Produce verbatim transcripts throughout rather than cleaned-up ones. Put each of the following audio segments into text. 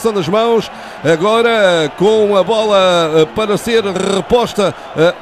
nas mãos, agora com a bola para ser reposta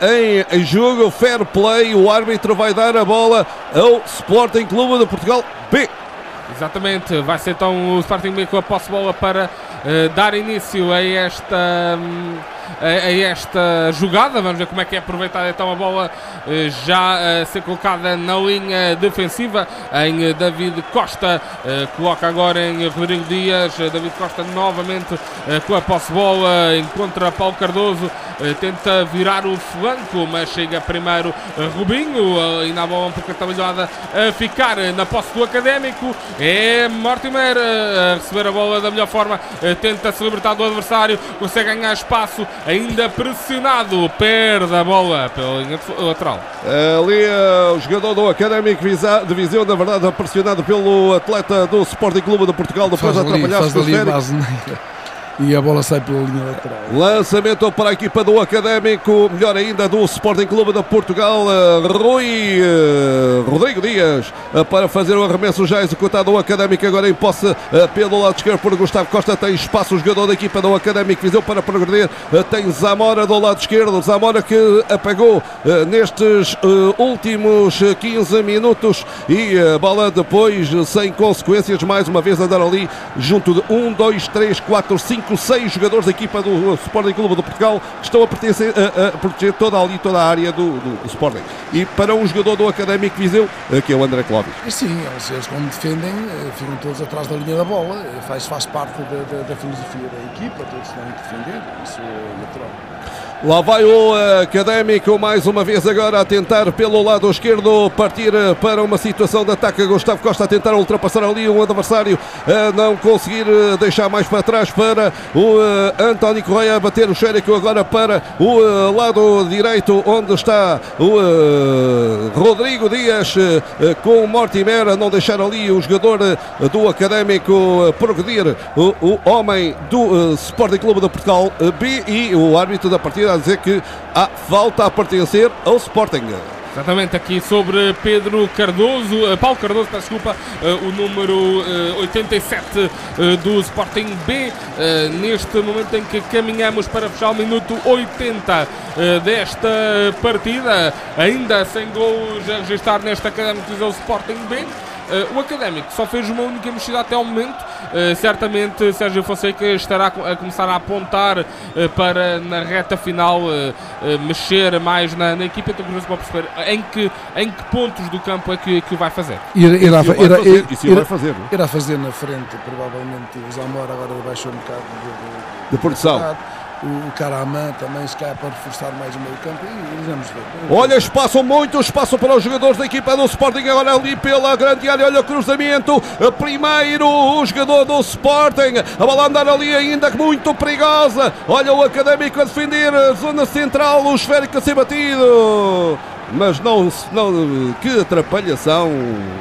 em jogo, fair play, o árbitro vai dar a bola ao Sporting Clube de Portugal B. Exatamente, vai ser então o Sporting B com a posse de bola para uh, dar início a esta, um, a, a esta jogada. Vamos ver como é que é aproveitada então a bola uh, já a uh, ser colocada na linha defensiva em uh, David Costa, uh, coloca agora em Rodrigo Dias, uh, David Costa novamente uh, com a posse de bola, encontra Paulo Cardoso, uh, tenta virar o flanco, mas chega primeiro uh, Rubinho, uh, ainda a bola um pouco atabalhada a ficar uh, na posse do Académico. É Mortimer a receber a bola da melhor forma, tenta se libertar do adversário, consegue ganhar espaço, ainda pressionado, perde a bola pela linha lateral. Ali o jogador do Académico de Viseu, na verdade pressionado pelo atleta do Sporting Clube de Portugal, depois de atrapalhar-se do esférico. E a bola sai pela linha lateral. Lançamento para a equipa do Académico, melhor ainda do Sporting Clube de Portugal. Rui uh, Rodrigo Dias uh, para fazer o arremesso já executado. O Académico agora em posse uh, pelo lado esquerdo por Gustavo Costa. Tem espaço o jogador da equipa do Académico Viseu para progredir. Uh, tem Zamora do lado esquerdo. Zamora que apagou uh, nestes uh, últimos quinze minutos. E a uh, bola depois sem consequências. Mais uma vez andar ali junto de um, dois, três, quatro, cinco, seis jogadores da equipa do Sporting Clube de Portugal que estão a, pertencer, a, a proteger toda ali, toda a área do, do, do Sporting. E para um jogador do Académico Viseu, que é o André Clóvis. Sim, eles, eles como defendem, ficam todos atrás da linha da bola, faz, faz parte da, da, da filosofia da equipa, todos têm que defender, isso é natural. Lá vai o Académico mais uma vez agora a tentar pelo lado esquerdo partir para uma situação de ataque. Gustavo Costa a tentar ultrapassar ali um adversário, a não conseguir deixar mais para trás para o António Correia a bater o xérico agora para o lado direito onde está o Rodrigo Dias com o Mortimer a não deixar ali o jogador do Académico progredir, o, o homem do Sporting Clube de Portugal B, e o árbitro da partida a dizer que há falta a pertencer ao Sporting. Exatamente, aqui sobre Pedro Cardoso, uh, Paulo Cardoso, peço desculpa, uh, o número uh, oitenta e sete uh, do Sporting B, uh, neste momento em que caminhamos para fechar o minuto oitenta uh, desta partida, ainda sem gols a registrar nesta Académico do Sporting B. Uh, o Académico só fez uma única mexida até ao momento. Uh, certamente Sérgio Fonseca estará a começar a apontar uh, para na reta final uh, uh, mexer mais na, na equipa. Estou curioso para perceber em que, em que pontos do campo é que, que o vai fazer. Irá, irá, isso irá, fazer, irá, isso irá, fazer, irá fazer na frente, provavelmente o Zamora agora baixou um bocado de, de, de produção. O Caramã também se calhar para reforçar mais o meio campo e vamos ver. Olha, espaço, muito espaço para os jogadores da equipa do Sporting, agora ali pela grande área, olha o cruzamento, primeiro o jogador do Sporting, a bola andar ali ainda muito perigosa, olha o Académico a defender a zona central, o esférico a ser batido, mas não, não, que atrapalhação,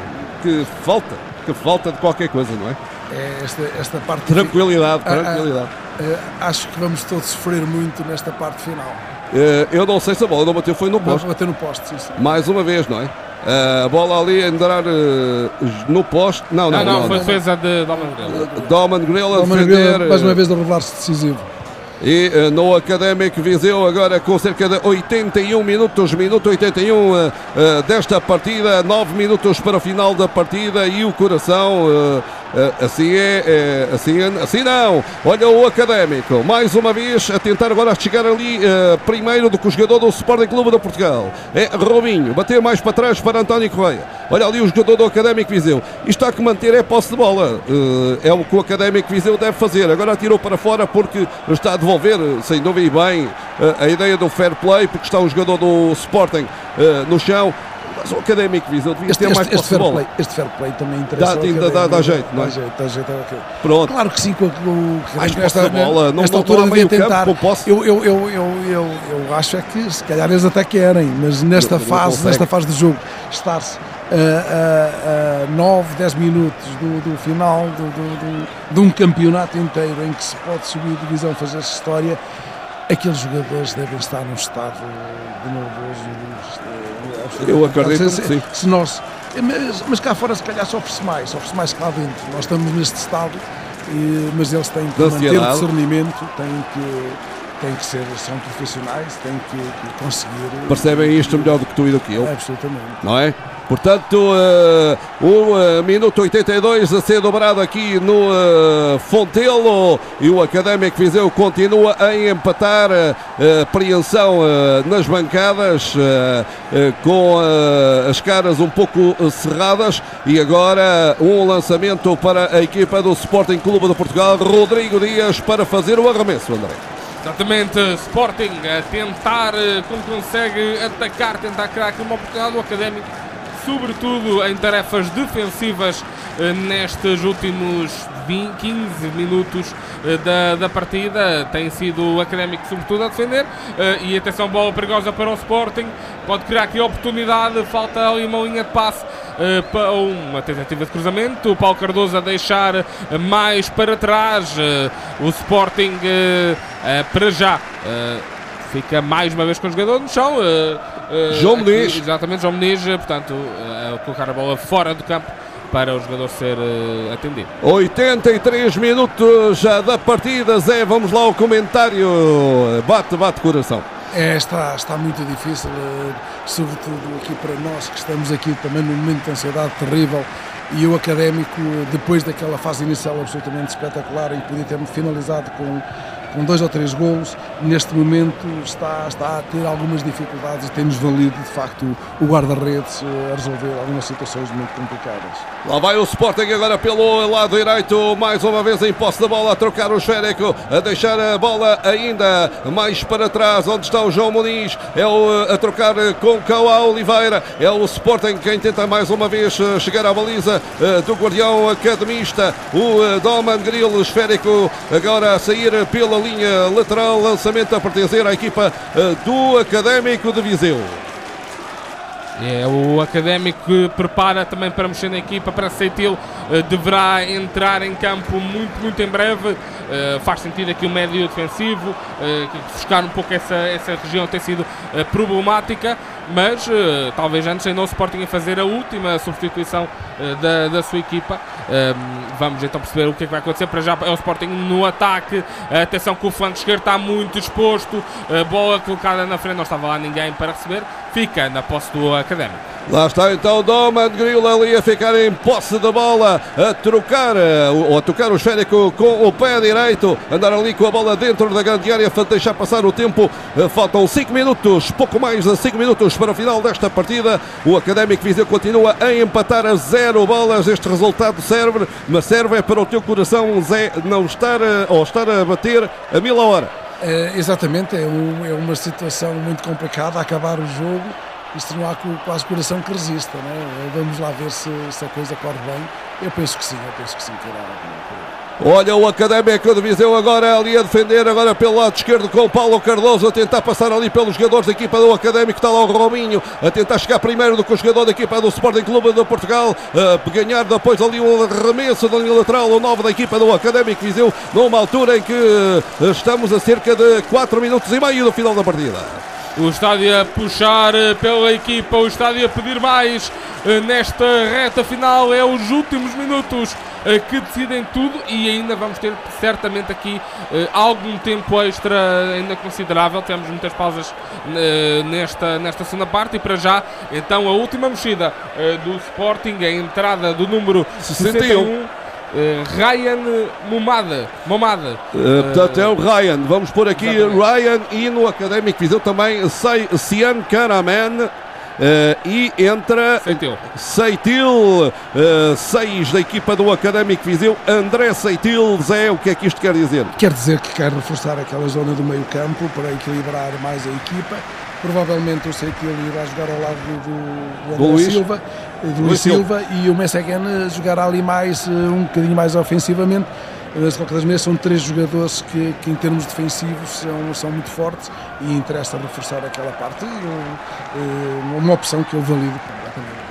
que falta, que falta de qualquer coisa, não é? É esta, esta parte tranquilidade, de... tranquilidade. Ah, ah, acho que vamos todos sofrer muito nesta parte final. Uh, eu não sei se a bola não bateu, foi no poste. Não, bateu no poste, sim, sim. Mais uma vez, não é? Uh, a bola ali a entrar uh, no poste. Não, não, não. não, não, não foi defesa de Doman Grela. Doman Grela a defender. Mais uma vez a revelar-se decisivo. E uh, no Académico Viseu agora com cerca de oitenta e um minutos, minuto oitenta e um uh, uh, desta partida, nove minutos para o final da partida e o coração uh, uh, assim é, uh, assim, assim não, olha o Académico, mais uma vez a tentar agora chegar ali uh, primeiro do que o jogador do Sporting Clube de Portugal, é Robinho, bater mais para trás para António Correia, olha ali o jogador do Académico Viseu, isto há que manter é posse de bola, uh, é o que o Académico Viseu deve fazer, agora tirou para fora porque está a devolver, sem dúvida e bem, a ideia do fair play, porque está o jogador do Sporting uh, no chão, mas o Académico Viseu devia este, ter mais este, este fair play. Este fair play também interessa. Dá, dá, dá, dá jeito, não é? Dá jeito, dá jeito, okay. Pronto. Claro que sim, com o mais nesta, posse da bola, não, nesta não altura devia tentar. Campo, posse. Eu, eu, eu, eu, eu, eu acho é que se calhar eles até querem, mas nesta eu, fase, nesta fase do jogo, estar-se a nove, dez minutos do, do final do, do, do, de um campeonato inteiro em que se pode subir a divisão, fazer história, aqueles jogadores devem estar num estado de nervoso. Eu acredito se, que sim. Se nós, mas, mas cá fora se calhar sofre-se mais, sofre-se mais que lá dentro. Nós estamos neste estado e, mas eles têm que manter o discernimento, têm que, têm que ser, são profissionais, têm que, que conseguir... Percebem isto melhor do que tu e do que eu. Absolutamente. Não é? Portanto, uh, o uh, minuto oitenta e dois a ser dobrado aqui no uh, Fontelo, e o Académico Viseu continua a empatar, uh, apreensão uh, nas bancadas, uh, uh, com uh, as caras um pouco uh, cerradas, e agora um lançamento para a equipa do Sporting Clube de Portugal, Rodrigo Dias, para fazer o arremesso, André. Exatamente, Sporting a tentar, como consegue, atacar, tentar criar aqui uma oportunidade do Académico, sobretudo em tarefas defensivas nestes últimos vinte, quinze minutos da, da partida. Tem sido o Académico sobretudo a defender, e atenção, bola perigosa para o Sporting, pode criar aqui oportunidade, falta ali uma linha de passe para uma tentativa de cruzamento, o Paulo Cardoso a deixar mais para trás, o Sporting para já fica mais uma vez com o jogador no chão. Uh, uh, João Muniz. Exatamente, João Muniz, portanto, uh, a colocar a bola fora do campo para o jogador ser uh, atendido. oitenta e três minutos já da partida, Zé, vamos lá ao comentário. Bate, bate coração. É, está, está muito difícil, uh, sobretudo aqui para nós que estamos aqui também num momento de ansiedade terrível, e o Académico, depois daquela fase inicial absolutamente espetacular, em que podia ter finalizado com com dois ou três golos, neste momento está, está a ter algumas dificuldades e tem-nos valido, de facto, o guarda-redes a resolver algumas situações muito complicadas. Lá vai o Sporting agora pelo lado direito, mais uma vez em posse da bola, a trocar o esférico, a deixar a bola ainda mais para trás, onde está o João Muniz, é o, a trocar com Cauá Oliveira, é o Sporting quem tenta mais uma vez chegar à baliza do guardião academista, o Doman Grilo, esférico agora a sair pela linha lateral, lançamento a pertencer à equipa do Académico de Viseu. É o Académico que prepara também para mexer na equipa, para Seitil, uh, deverá entrar em campo muito, muito em breve. Uh, faz sentido aqui o médio defensivo, uh, buscar um pouco essa, essa região tem sido uh, problemática, mas uh, talvez antes ainda o Sporting a fazer a última substituição uh, da, da sua equipa. Uh, vamos então perceber o que é que vai acontecer. Para já é o Sporting no ataque, uh, atenção que o flanco esquerdo está muito exposto, uh, bola colocada na frente, não estava lá ninguém para receber, fica na posse do Académico. Lá está então Doman Grilo ali a ficar em posse da bola, a trocar, ou a tocar o esférico com o pé direito, andar ali com a bola dentro da grande área, deixar passar o tempo. Faltam cinco minutos, pouco mais de cinco minutos para o final desta partida. O Académico Viseu continua a empatar a zero bolas. Este resultado serve, mas serve é para o teu coração, Zé, não estar a, ou estar a bater a mil a hora. É, exatamente, é, um, é uma situação muito complicada a acabar o jogo. Isto não há quase coração que resista, não é? Vamos lá ver se, se a coisa corre bem. Eu penso que sim, eu penso que sim. Que irá... Olha o Académico de Viseu agora ali a defender, agora pelo lado esquerdo com o Paulo Cardoso, a tentar passar ali pelos jogadores da equipa do Académico. Está lá o Rominho a tentar chegar primeiro do que o jogador da equipa do Sporting Clube de Portugal, a ganhar depois ali um arremesso da linha lateral, o novo da equipa do Académico Viseu, numa altura em que estamos a cerca de quatro minutos e meio do final da partida. O estádio a puxar pela equipa, o estádio a pedir mais nesta reta final. É os últimos minutos que decidem tudo, e ainda vamos ter certamente aqui algum tempo extra ainda considerável. Temos muitas pausas nesta, nesta segunda parte, e para já então a última mexida do Sporting, a entrada do número sessenta e um. Uh, Ryan Momada, Momada. Uh, portanto, é o Ryan. Vamos pôr aqui exatamente. Ryan, e no Académico Viseu também Sian Karaman. Uh, e entra Seitil, Seitil seis uh, da equipa do Académico Viseu, André Seitil. Zé, o que é que isto quer dizer? Quer dizer que quer reforçar aquela zona do meio campo para equilibrar mais a equipa. Provavelmente o Seitil irá jogar ao lado do, do André Luís. Silva, do Luís Silva, e o Messeguene jogará ali mais, um bocadinho mais ofensivamente. Mas, de qualquer maneira, são três jogadores que, que em termos defensivos são, são muito fortes, e interessa reforçar aquela parte, e um, uma opção que eu valido completamente.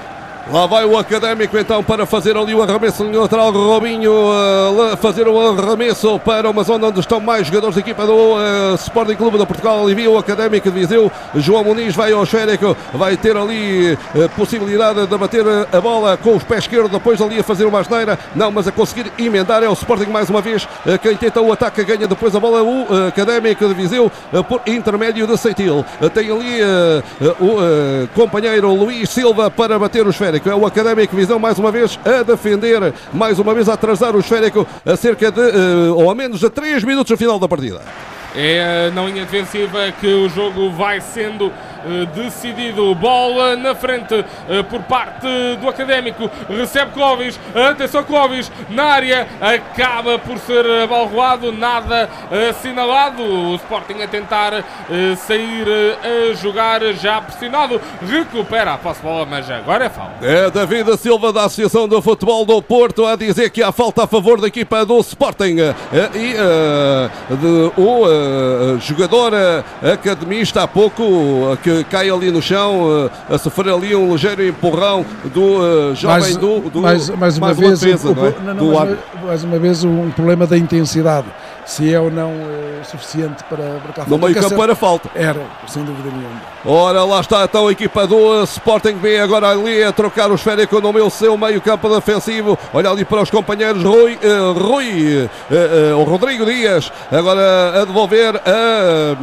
Lá vai o Académico então para fazer ali o arremesso lateral. Robinho uh, fazer o arremesso para uma zona onde estão mais jogadores da equipa do uh, Sporting Clube de Portugal. Alivia o Académico de Viseu. João Muniz vai ao esférico, vai ter ali uh, possibilidade de bater a bola com os pés esquerdos, depois ali a fazer uma asneira, não, mas a conseguir emendar. É o Sporting mais uma vez uh, quem tenta o ataque, ganha depois a bola o uh, Académico de Viseu uh, por intermédio de Seitil. Uh, tem ali uh, uh, o uh, companheiro Luís Silva para bater o esférico. É o Académico Visão mais uma vez a defender, mais uma vez a atrasar o esférico a cerca de, uh, ou a menos de três minutos do final da partida. É na linha defensiva que o jogo vai sendo uh, decidido. Bola na frente uh, por parte do Académico. Recebe Clóvis. Atenção, Clóvis na área. Acaba por ser abalroado. Nada assinalado. O Sporting a tentar uh, sair uh, a jogar já pressionado. Recupera a posse de bola, mas agora é falta. É David Silva da Associação do Futebol do Porto a dizer que há falta a favor da equipa do Sporting. Uh, e uh, de, o uh, Uh, jogador uh, academista há pouco uh, que cai ali no chão uh, a sofrer ali um ligeiro empurrão do uh, jovem mais, do, do mais, mais uma mais vez defesa, um, não é? não, não, do mais, uma, mais uma vez um problema da intensidade, se é ou não uh, suficiente para marcar falta. No meio campo era falta, era, sem dúvida nenhuma. Ora, lá está então a equipa do uh, Sporting B agora ali a trocar o esférico no meu seu meio campo defensivo. Olha ali para os companheiros Rui, uh, Rui uh, uh, o Rodrigo Dias agora a devolver a Uh,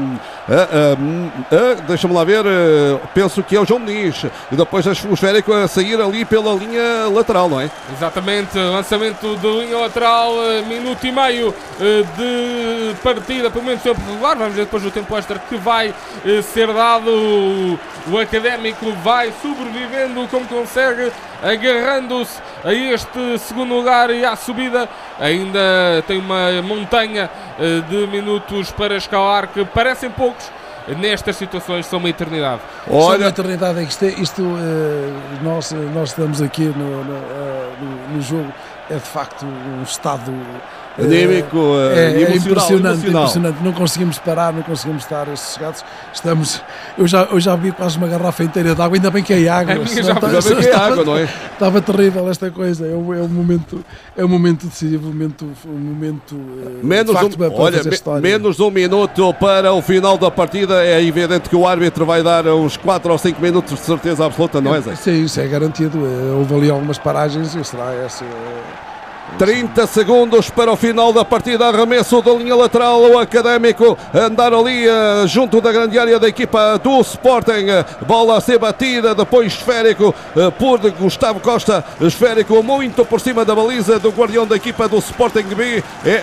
uh, uh, deixa-me lá ver, uh, penso que é o João Muniz e depois o esférico a sair ali pela linha lateral, não é? Exatamente, lançamento de linha lateral, uh, minuto e meio uh, de partida, pelo menos tempo regular. Vamos ver depois do tempo extra que vai uh, ser dado. O, o Académico vai sobrevivendo como consegue, agarrando-se a este segundo lugar e à subida. Ainda tem uma montanha uh, de minutos para escalar que parecem poucos. Nestas situações são uma eternidade. Olha, são uma eternidade. Isto, isto uh, nós, nós estamos aqui no, no, uh, no, no jogo. É de facto um estado anímico, uh, é, é emocional, impressionante, impressionante. Não conseguimos parar, não conseguimos estar sossegados. Estamos, eu já, eu já vi quase uma garrafa inteira de água, ainda bem que é água. A já tá, bem que é água, não é? Estava terrível esta coisa. É um, é um momento, é um momento decisivo, um momento, um momento menos de facto, um, para olha, fazer história. Menos um minuto para o final da partida. É evidente que o árbitro vai dar uns quatro ou cinco minutos de certeza absoluta, não é, Zé? Sim, isso é garantido. Houve ali algumas paragens e será essa. trinta segundos para o final da partida. Arremesso da linha lateral. O Académico andar ali uh, junto da grande área da equipa do Sporting. Bola a ser batida, depois esférico uh, por Gustavo Costa. Esférico muito por cima da baliza do guardião da equipa do Sporting B.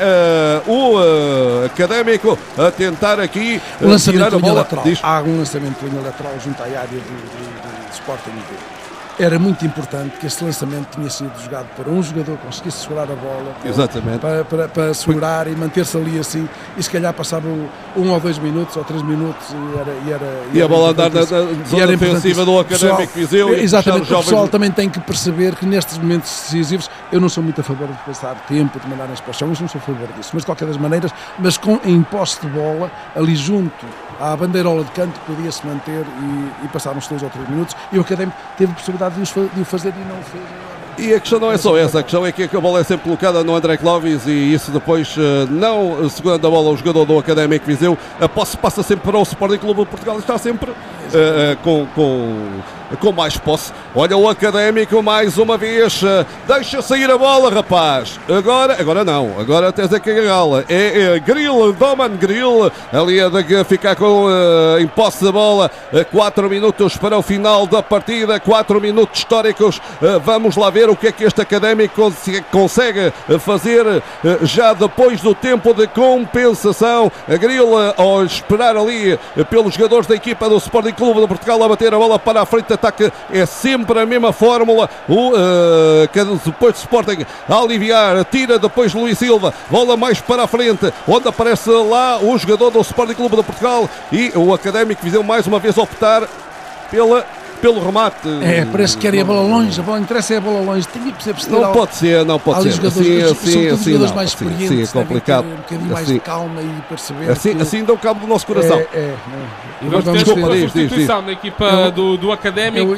É uh, o uh, Académico a tentar aqui uh, lançamento tirar a bola. Lateral. Há um lançamento de linha lateral junto à área do, do, do Sporting B. Era muito importante que esse lançamento tinha sido jogado para um jogador que conseguisse segurar a bola. Exatamente. Para, para, para segurar e manter-se ali assim. E se calhar passava um ou dois minutos ou três minutos e era. E, era, e, e a bola andar na, na zona defensiva do Académico Viseu. Exatamente. O pessoal também tem que perceber que nestes momentos decisivos, eu não sou muito a favor de passar tempo, de mandarem-se para o chão, eu não sou a favor disso. Mas de qualquer das maneiras, mas com, em posse de bola, ali junto à bandeirola de canto, podia-se manter e, e passar uns dois ou três minutos. E o Académico teve a possibilidade de, os, de o fazer e não o fez. E a questão não é só essa, a questão é que a bola é sempre colocada no André Clóvis e isso depois, não segurando a bola o jogador do Académico Viseu, a posse passa sempre para o Sporting Clube de Portugal, está sempre uh, com, com, com mais posse. Olha o Académico mais uma vez, uh, deixa sair a bola, rapaz. Agora, agora não, agora tens a cagá-la. É, é Grill, Doman Grill, ali a de ficar com, uh, em posse da bola. quatro minutos para o final da partida, quatro minutos históricos. Uh, vamos lá ver o que é que este Académico consegue fazer já depois do tempo de compensação. A Grill, ao esperar ali pelos jogadores da equipa do Sporting Clube de Portugal a bater a bola para a frente de ataque, é sempre a mesma fórmula. O uh, depois de Sporting a aliviar, tira depois Luís Silva, bola mais para a frente, onde aparece lá o jogador do Sporting Clube de Portugal e o Académico Viseu mais uma vez optar pela pelo remate. É, parece que querem a bola longe, a bola interessa é a bola longe. Tem que perceber. Não pode ser, não pode ser. Assim, assim, assim, jogadores não, mais experientes, assim, é complicado. Um bocadinho mais assim, de calma e perceber. Assim, que... assim dá o cabo do nosso coração. É, é, é. E vamos ter a substituição da equipa eu, do, do Académico. Eu, eu,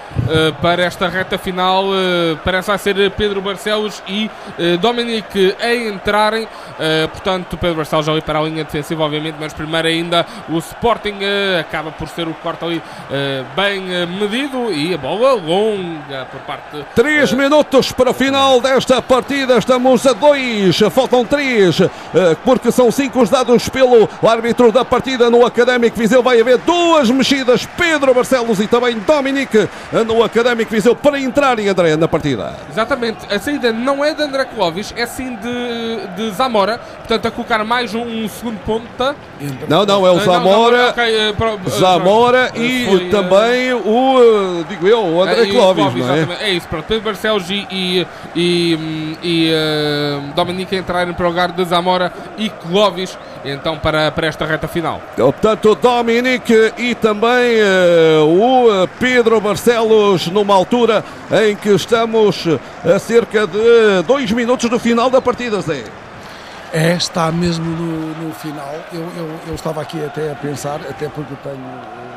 uh, para esta reta final. Uh, parece vai ser Pedro Barcelos e uh, Dominique a entrarem. Uh, portanto, Pedro Barcelos ali para a linha defensiva, obviamente, mas primeiro ainda o Sporting uh, acaba por ser o corte ali uh, bem uh, medido e a bola longa por parte... três uh, minutos para o final desta partida, estamos a dois, faltam três, uh, porque são cinco os dados pelo árbitro da partida no Académico Viseu. Vai haver duas mexidas, Pedro Barcelos e também Dominique no Académico Viseu para entrarem, André, na partida. Exatamente, a saída não é de André Clovis, é sim de, de Zamora, portanto a colocar mais um, um segundo ponta. Não, não, é o Zamora, não, okay, uh, pro, uh, Zamora uh, e foi, também uh, o, uh, digo eu, o André uh, Clovis, Clovis, não é? É isso, pronto, Pedro Barcelos e, e, e, e uh, Dominique entrarem para o lugar de Zamora e Clovis, então para, para esta reta final. Portanto, Dominique e também uh, o Pedro Barcelos numa altura em que estamos a cerca de dois minutos do final da partida, Zé. É, está mesmo no, no final. Eu, eu, eu estava aqui até a pensar, até porque eu tenho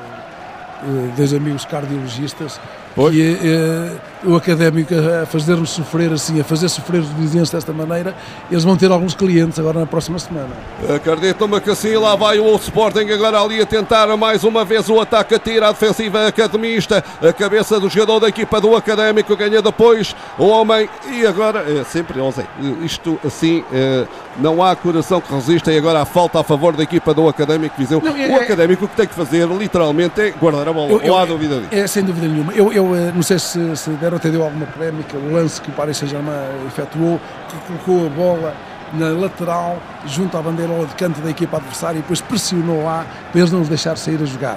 uh, dois amigos cardiologistas, e uh, o Académico a fazer-nos sofrer assim, a fazer sofrer os vizinhos desta maneira, eles vão ter alguns clientes agora na próxima semana. Acredito-me que assim, lá vai o Sporting agora ali a tentar mais uma vez o ataque, a tira a defensiva academista, a cabeça do jogador da equipa do Académico, ganha depois o homem, e agora, é, sempre, onze, isto assim, é, não há coração que resista, e agora a falta a favor da equipa do Académico Viseu. Não, é, o Académico que tem que fazer, literalmente, é guardar a bola, eu, não há dúvida disso. É, sem dúvida nenhuma. Eu, eu não sei se, se deram até deu alguma polémica, o lance que o Paris Saint-Germain efetuou, que colocou a bola na lateral, junto à bandeira de canto da equipa adversária, e depois pressionou lá para eles não os deixar sair a jogar.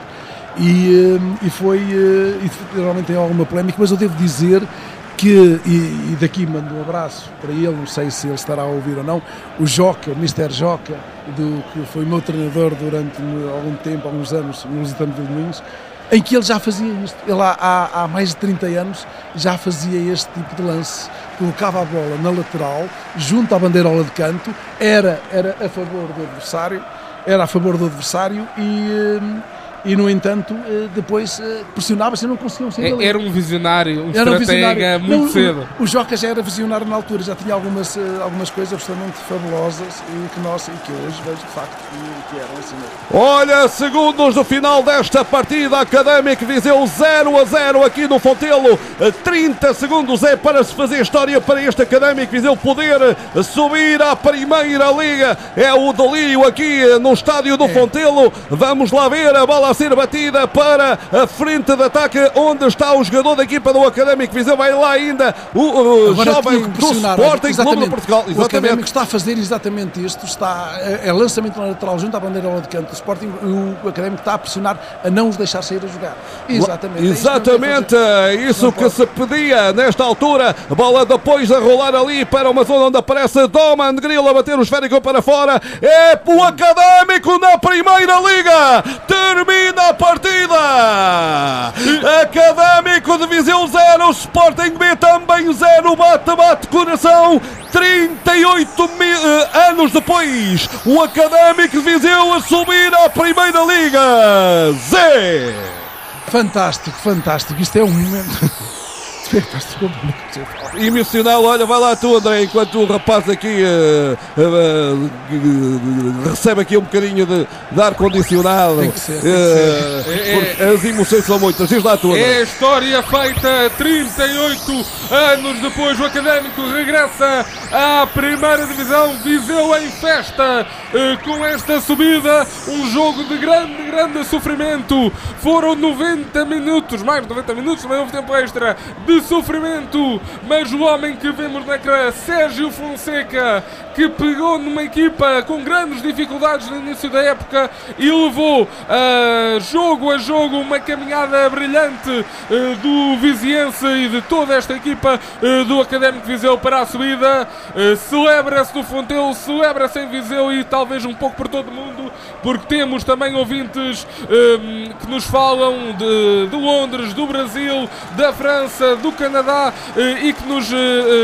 E, e foi, e realmente tem alguma polémica, mas eu devo dizer que, e, e daqui mando um abraço para ele, não sei se ele estará a ouvir ou não, o Joca, o mister Joca, do, que foi meu treinador durante algum tempo, alguns anos, no Lusitano de Vilmoinhos, em que ele já fazia isto. Ele há, há, há mais de trinta anos já fazia este tipo de lance. Colocava a bola na lateral, junto à bandeirola de canto, era, era a favor do adversário, era a favor do adversário e, e no entanto, depois pressionava-se e não conseguiam sair dali. Era um visionário, um estratega muito não, cedo. O, o Joca já era visionário na altura, já tinha algumas, algumas coisas absolutamente fabulosas e que, nós, e que hoje vejo de facto que, que eram assim mesmo. Olha, segundos do final desta partida, Académico Viseu zero a zero aqui no Fontelo, trinta segundos é para se fazer história para este Académico Viseu poder subir à Primeira Liga, é o delírio aqui no estádio do é. Fontelo. Vamos lá ver a bola a ser batida para a frente de ataque, onde está o jogador da equipa do Académico Viseu, vai lá ainda o, o jovem do Sporting Clube de Portugal. Exatamente. O Académico está a fazer exatamente isto, está, é, é lançamento na lateral junto à bandeirola de canto do Sporting, o Académico está a pressionar a não os deixar sair a jogar. Exatamente. Exatamente, é isso que, isso que se pedia nesta altura, a bola depois a rolar ali para uma zona onde aparece Doman Grilo a bater o esférico para fora, é o Académico na Primeira Liga, termina a partida. Académico de Viseu zero, Sporting B também zero, bate, bate, coração. trinta e oito mil, uh, anos depois, o Académico de Viseu a subir à Primeira Liga. Zé! Fantástico, fantástico, isto é um momento emocional. Olha, vai lá tu, André, enquanto o rapaz aqui uh, uh, uh, recebe aqui um bocadinho de, de ar-condicionado. Tem que ser, tem que uh, ser. É, as emoções são muitas. Diz lá tu, André. É a história feita trinta e oito anos depois. O Académico regressa à Primeira Divisão. Viseu em festa uh, com esta subida. Um jogo de grande, grande sofrimento. Foram noventa minutos, mais de noventa minutos, também houve tempo extra de sofrimento, mas o homem que vemos na cara, Sérgio Fonseca, que pegou numa equipa com grandes dificuldades no início da época e levou uh, jogo a jogo uma caminhada brilhante uh, do Viziense e de toda esta equipa uh, do Académico Viseu para a subida. Uh, celebra-se no Fontelo, celebra-se em Viseu e talvez um pouco por todo o mundo, porque temos também ouvintes uh, que nos falam de, de Londres, do Brasil, da França, do do Canadá e que nos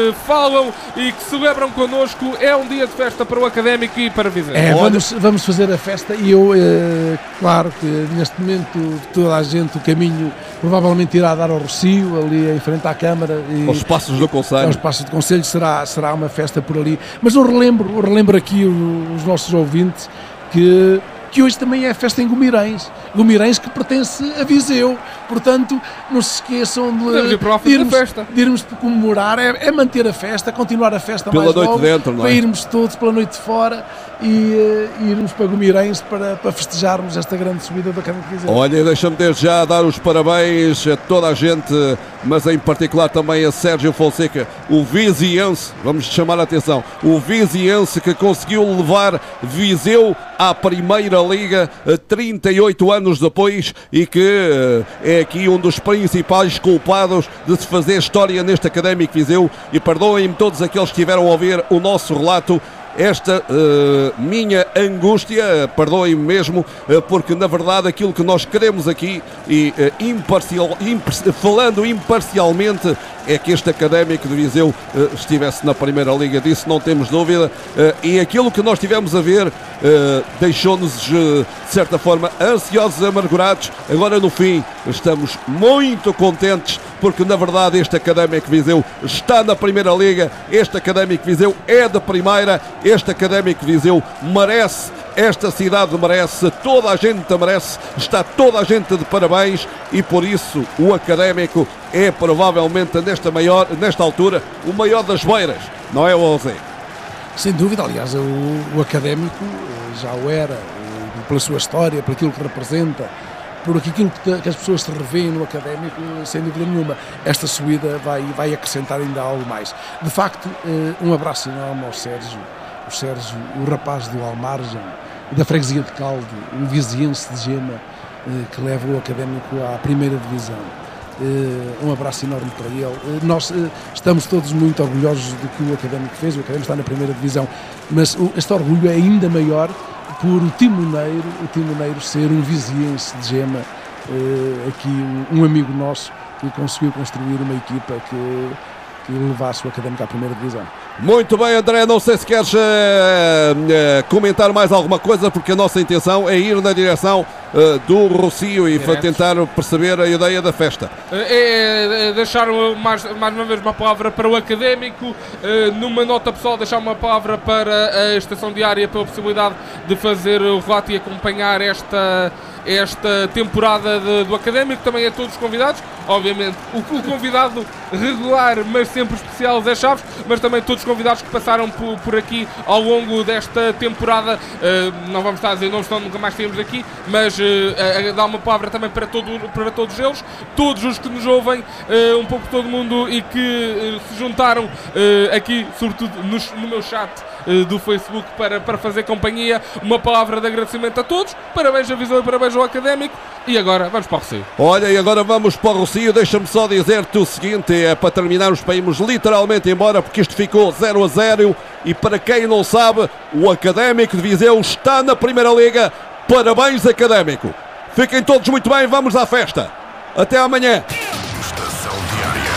falam e que celebram connosco. É um dia de festa para o Académico e para Viseu. É, vamos, vamos fazer a festa e eu, é, claro que neste momento toda a gente, o caminho provavelmente irá dar ao Rocio, ali em frente à Câmara. E, aos Passos do Conselho. Aos Passos do Conselho será, será uma festa por ali. Mas eu relembro, eu relembro aqui os nossos ouvintes que... que hoje também é festa em Gumirães, Gumirães que pertence a Viseu, portanto não se esqueçam de, de, irmos, de irmos comemorar, é, é manter a festa, continuar a festa pela mais noite logo, dentro, não é? Para irmos todos pela noite de fora e, uh, irmos para Gumirães para, para festejarmos esta grande subida da Académico de Viseu. Olha, deixa-me desde já dar os parabéns a toda a gente, mas em particular também a Sérgio Fonseca, o viziense, vamos chamar a atenção, o viziense que conseguiu levar Viseu à primeira Liga trinta e oito anos depois e que é aqui um dos principais culpados de se fazer história neste Académico Viseu. E perdoem-me todos aqueles que tiveram a ouvir o nosso relato, esta uh, minha angústia, perdoem-me mesmo, uh, porque na verdade aquilo que nós queremos aqui, e uh, imparcial, impar, falando imparcialmente, é que este Académico de Viseu uh, estivesse na Primeira Liga, disso não temos dúvida, uh, e aquilo que nós tivemos a ver uh, deixou-nos, uh, de certa forma, ansiosos, amargurados. Agora no fim estamos muito contentes, porque na verdade este Académico de Viseu está na Primeira Liga, este Académico de Viseu é da Primeira, este Académico de Viseu merece, esta cidade merece, toda a gente merece, está toda a gente de parabéns e por isso o Académico é provavelmente nesta, maior, nesta altura o maior das beiras, não é, José? Sem dúvida, aliás, o, o Académico já o era, pela sua história, por aquilo que representa, por aquilo que, que as pessoas se revêem no Académico, sem dúvida nenhuma. Esta subida vai, vai acrescentar ainda algo mais. De facto, um abraço enorme ao Sérgio, o Sérgio, o rapaz do Almargem, da freguesia de Caldo, um viziense de Gema, que leva o Académico à primeira divisão. Um abraço enorme para ele. Nós estamos todos muito orgulhosos do que o Académico fez, o Académico está na primeira divisão, mas este orgulho é ainda maior por o timoneiro, o timoneiro ser um viziense de Gema, aqui um amigo nosso que conseguiu construir uma equipa que, que levasse o Académico à primeira divisão. Muito bem, André, não sei se queres uh, uh, comentar mais alguma coisa, porque a nossa intenção é ir na direção uh, do Rocio e Direto. tentar perceber a ideia da festa. É, é deixar mais, mais uma vez uma palavra para o Académico, uh, numa nota pessoal deixar uma palavra para a Estação Diária pela possibilidade de fazer o relato e acompanhar esta, esta temporada de, do Académico, também a todos os convidados, obviamente o, o convidado regular, mas sempre especial, Zé Chaves, mas também todos os convidados que passaram por, por aqui ao longo desta temporada, uh, não vamos estar a dizer nomes, senão nunca mais temos aqui, mas uh, uh, dá uma palavra também para, todo, para todos eles, todos os que nos ouvem, uh, um pouco todo mundo e que uh, se juntaram uh, aqui, sobretudo no, no meu chat uh, do Facebook para, para fazer companhia, uma palavra de agradecimento a todos, parabéns a Viseu e parabéns ao Académico, e agora vamos para o Rocio. Olha, e agora vamos para o Rocio, deixa-me só dizer-te o seguinte, é para terminarmos, para irmos literalmente embora, porque isto ficou zero a zero e para quem não sabe, o Académico de Viseu está na Primeira Liga. Parabéns, Académico. Fiquem todos muito bem, vamos à festa. Até amanhã. Estação Diária.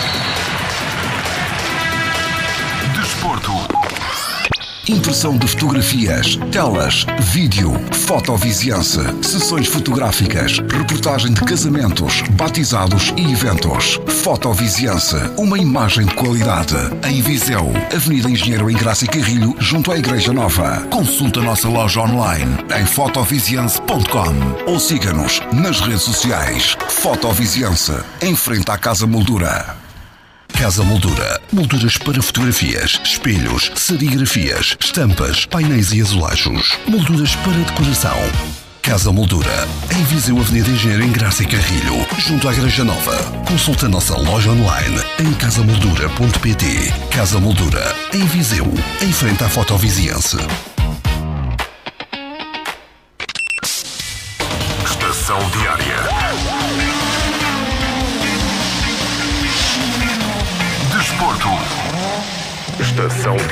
Desporto. Impressão de fotografias, telas, vídeo, fotoviziense, sessões fotográficas, reportagem de casamentos, batizados e eventos. Fotoviziense, uma imagem de qualidade. Em Viseu, Avenida Engenheiro Engraça e Carrilho, junto à Igreja Nova. Consulta a nossa loja online em fotoviziense ponto com ou siga-nos nas redes sociais. Fotoviziense, em frente à Casa Moldura. Casa Moldura. Molduras para fotografias, espelhos, serigrafias, estampas, painéis e azulejos. Molduras para decoração. Casa Moldura. Em Viseu, Avenida Engenheiro Engraça e Carrilho, junto à Igreja Nova. Consulta a nossa loja online em casa moldura ponto pt. Casa Moldura. Em Viseu, em frente à Fotoviziense. Estação Diária. Desporto. Estação